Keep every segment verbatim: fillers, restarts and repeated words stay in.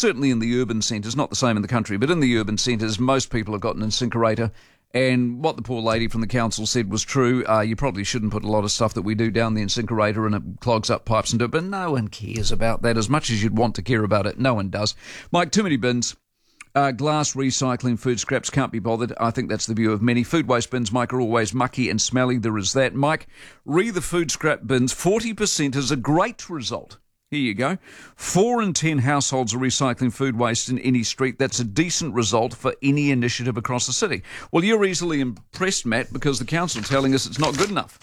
certainly in the urban centres, not the same in the country, but in the urban centres, most people have got an incinerator. And what the poor lady from the council said was true. Uh, you probably shouldn't put a lot of stuff that we do down the incinerator and it clogs up pipes and do it. But no one cares about that as much as you'd want to care about it. No one does. Mike, too many bins. Uh, glass, recycling, food scraps, can't be bothered. I think that's the view of many. Food waste bins, Mike, are always mucky and smelly. There is that. Mike, re the food scrap bins, forty percent is a great result. Here you go. Four in ten households are recycling food waste in any street. That's a decent result for any initiative across the city. Well, you're easily impressed, Matt, because the council telling us it's not good enough.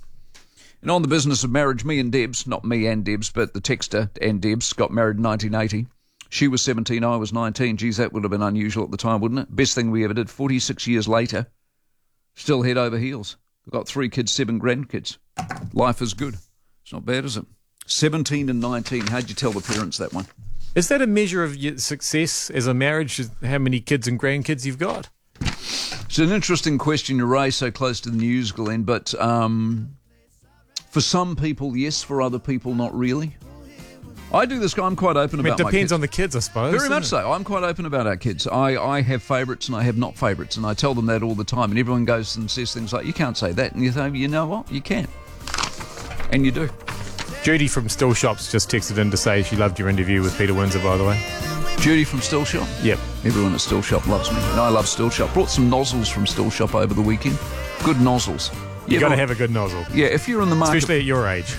And on the business of marriage, me and Debs, not me and Debs, but the texter and Debs got married in nineteen eighty. She was seventeen, I was nineteen. Geez, that would have been unusual at the time, wouldn't it? Best thing we ever did. forty-six years later, still head over heels. We've got three kids, seven grandkids. Life is good. It's not bad, is it? seventeen and nineteen. How'd you tell the parents that one? Is that a measure of your success as a marriage, how many kids and grandkids you've got? It's an interesting question you raise so close to the news, Glenn, but um, for some people, yes. For other people, not really. I do this. I'm quite open I mean, about it my depends kids. on the kids, I suppose. Very much so. I'm quite open about our kids. I, I have favourites and I have not favourites, and I tell them that all the time. And everyone goes and says things like, you can't say that. And you say, you know what? You can. And you do. Judy from Still Shops just texted in to say she loved your interview with Peter Windsor, by the way. Judy from Still Shop? Yep. Everyone at Still Shop loves me. And I love Still Shop. Brought some nozzles from Still Shop over the weekend. Good nozzles. You yeah, got to well, have a good nozzle. Yeah, if you're in the market... Especially at your age.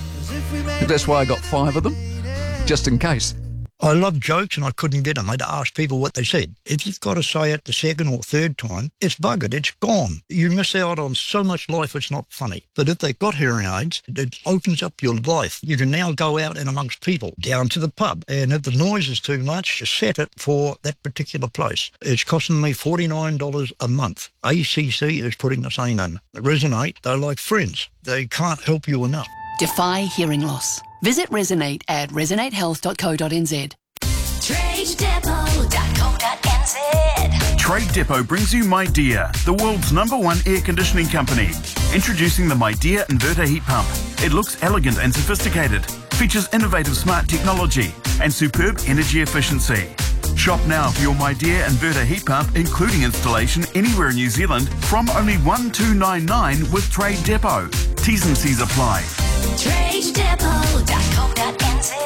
That's why I got five of them, just in case. I love jokes and I couldn't get them. I'd ask people what they said. If you've got to say it the second or third time, it's buggered, it's gone. You miss out on so much life, it's not funny. But if they've got hearing aids, it opens up your life. You can now go out and amongst people, down to the pub. And if the noise is too much, set it for that particular place. It's costing me forty-nine dollars a month. A C C is putting the same in. Resonate, they're like friends. They can't help you enough. Defy hearing loss. Visit Resonate at resonate health dot co dot n z. trade depot dot co dot n z. Trade Depot brings you MyDear, the world's number one air conditioning company. Introducing the MyDear inverter heat pump. It looks elegant and sophisticated, features innovative smart technology and superb energy efficiency. Shop now for your MyDear inverter heat pump, including installation anywhere in New Zealand, from only one two nine nine with Trade Depot. T's and C's apply. trade depot dot co dot n z.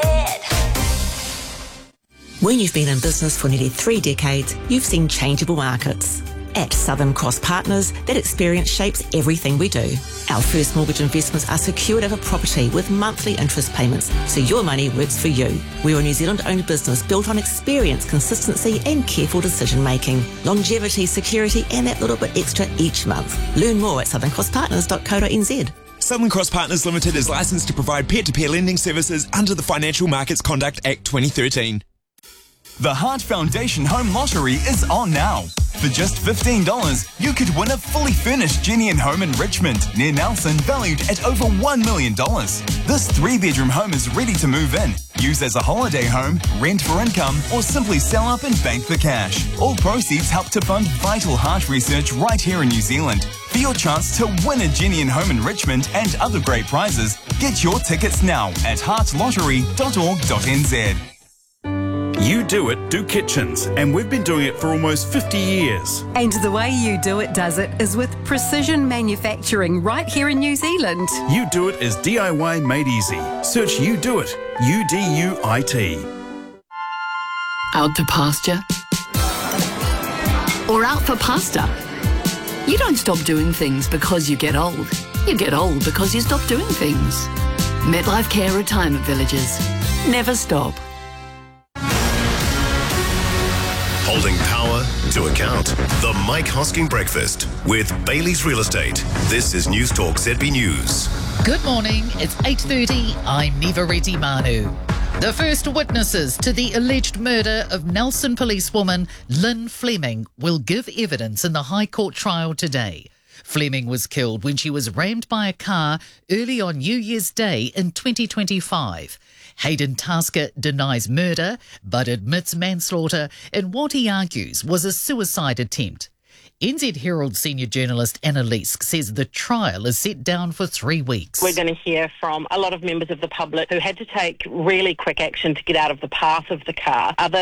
When you've been in business for nearly three decades, you've seen changeable markets. At Southern Cross Partners, that experience shapes everything we do. Our first mortgage investments are secured over property with monthly interest payments, so your money works for you. We're a New Zealand-owned business built on experience, consistency and careful decision-making. Longevity, security and that little bit extra each month. Learn more at southern cross partners dot co dot n z. Southern Cross Partners Limited is licensed to provide peer-to-peer lending services under the Financial Markets Conduct Act twenty thirteen. The Heart Foundation Home Lottery is on now. For just fifteen dollars, you could win a fully furnished Genian home in Richmond, near Nelson, valued at over one million dollars. This three-bedroom home is ready to move in, use as a holiday home, rent for income, or simply sell up and bank the cash. All proceeds help to fund vital heart research right here in New Zealand. For your chance to win a Genian home in Richmond and other great prizes, get your tickets now at heart lottery dot org dot n z. You Do It do kitchens, and we've been doing it for almost fifty years. And the way You Do It does it is with precision manufacturing right here in New Zealand. You Do It is D I Y made easy. Search You Do It, U D U I T. Out to pasture? Or out for pasta? You don't stop doing things because you get old. You get old because you stop doing things. MetLife Care Retirement Villages. Never stop. Holding power to account. The Mike Hosking Breakfast with Bailey's Real Estate. This is News Talk Z B News. Good morning, it's eight thirty. I'm Niva Reddy Manu. The first witnesses to the alleged murder of Nelson policewoman Lynn Fleming will give evidence in the High Court trial today. Fleming was killed when she was rammed by a car early on New Year's Day in twenty twenty-five. Hayden Tasker denies murder but admits manslaughter in what he argues was a suicide attempt. N Z Herald senior journalist Anna Leask says the trial is set down for three weeks. We're going to hear from a lot of members of the public who had to take really quick action to get out of the path of the car. Other